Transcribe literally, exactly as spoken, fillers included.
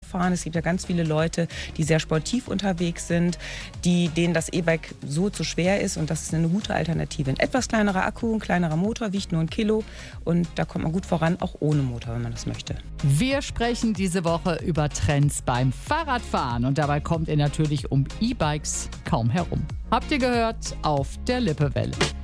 fahren. Es gibt ja ganz viele Leute, die sehr sportiv unterwegs sind, die, denen das E-Bike so zu schwer ist. Und das ist eine gute Alternative. Ein etwas kleinerer Akku, ein kleinerer Motor, wiegt nur ein Kilo. Und da kommt man gut voran, auch ohne Motor, wenn man das möchte. Wir sprechen diese Woche über Trends beim Fahrradfahren. Und dabei kommt ihr natürlich um E-Bikes kaum herum. Habt ihr gehört? Auf der Lippewelle.